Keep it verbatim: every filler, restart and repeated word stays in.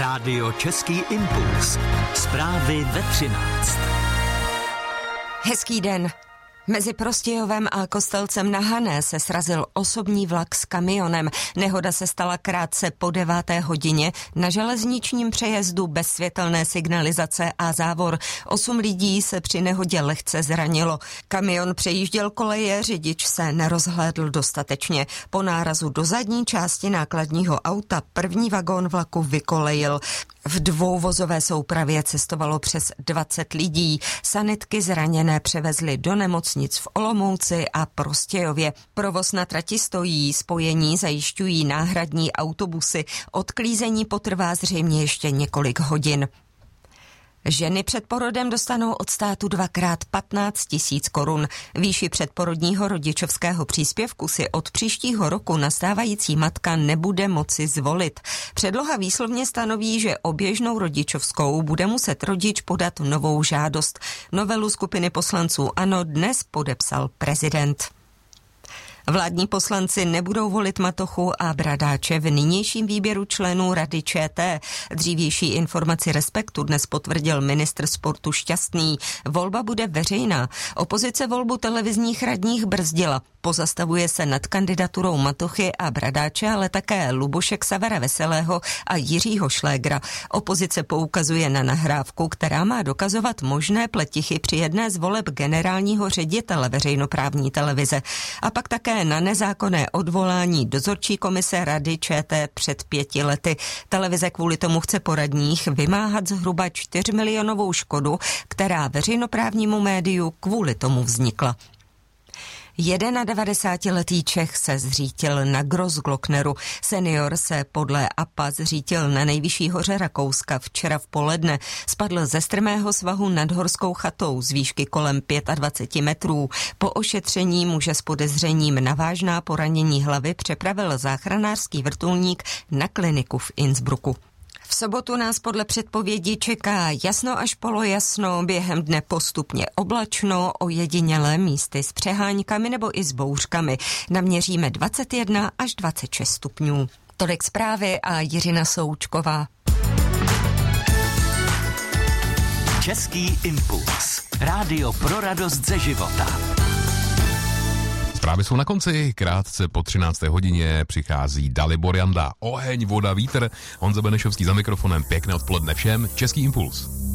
Rádio Český impuls. Zprávy ve třináct. Hezký den. Mezi Prostějovem a Kostelcem na Hané se srazil osobní vlak s kamionem. Nehoda se stala krátce po deváté hodině na železničním přejezdu bez světelné signalizace a závor. Osm lidí se při nehodě lehce zranilo. Kamion přejížděl koleje, řidič se nerozhlédl dostatečně. Po nárazu do zadní části nákladního auta první vagón vlaku vykolejil. V dvouvozové soupravě cestovalo přes dvacet lidí. Sanitky zraněné převezly do nemocnic v Olomouci a Prostějově. Provoz na trati stojí, spojení zajišťují náhradní autobusy. Odklízení potrvá zřejmě ještě několik hodin. Ženy před porodem dostanou od státu dvakrát patnáct tisíc korun. Výši předporodního rodičovského příspěvku si od příštího roku nastávající matka nebude moci zvolit. Předloha výslovně stanoví, že o běžnou rodičovskou bude muset rodič podat novou žádost. Novelu skupiny poslanců ANO dnes podepsal prezident. Vládní poslanci nebudou volit Matochu a Bradáče v nynějším výběru členů Rady ČT. Dřívější informaci Respektu dnes potvrdil ministr sportu Šťastný. Volba bude veřejná. Opozice volbu televizních radních brzdila. Pozastavuje se nad kandidaturou Matochy a Bradáče, ale také Luboše Xavera Veselého a Jiřího Šlégra. Opozice poukazuje na nahrávku, která má dokazovat možné pletichy při jedné z voleb generálního ředitele veřejnoprávní televize. A pak také na nezákonné odvolání dozorčí komise Rady ČT před pěti lety. Televize kvůli tomu chce po radních vymáhat zhruba čtyřmilionovou škodu, která veřejnoprávnímu médiu kvůli tomu vznikla. devadesátiletý Čech se zřítil na Grossglockneru. Senior se podle A P A zřítil na nejvyšší hoře Rakouska včera v poledne. Spadl ze strmého svahu nad horskou chatou z výšky kolem dvacet pět metrů. Po ošetření muže s podezřením na vážná poranění hlavy přepravil záchranářský vrtulník na kliniku v Innsbrucku. V sobotu nás podle předpovědi čeká jasno až polojasno, během dne postupně oblačno, ojedinělé místy s přeháňkami nebo i s bouřkami. Naměříme dvacet jedna až dvacet šest stupňů. Tolik zprávy a Jiřina Součková. Český impuls. Rádio pro radost ze života. Zprávy jsou na konci, krátce po třinácté hodině přichází Dalibor Janda. Oheň, voda, vítr, Honza Benešovský za mikrofonem, pěkné odpoledne všem, Český impuls.